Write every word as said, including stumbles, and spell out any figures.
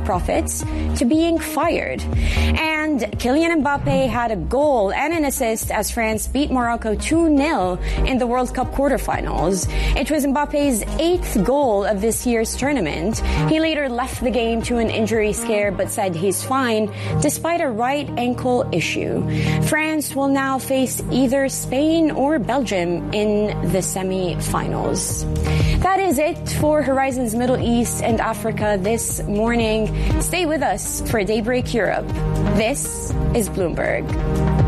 profits to being fired. And Kylian Mbappe had a goal and an assist as France beat Morocco two nil in the World Cup quarterfinals. It was Mbappe's eighth goal of this year's tournament. He later left the game to an injury scare but said he's fine despite a right ankle issue. France will now face either Spain or Belgium in the semi-finals. That is it for Horizons Middle East and Africa this morning. Stay with us for Daybreak Europe. This is Bloomberg.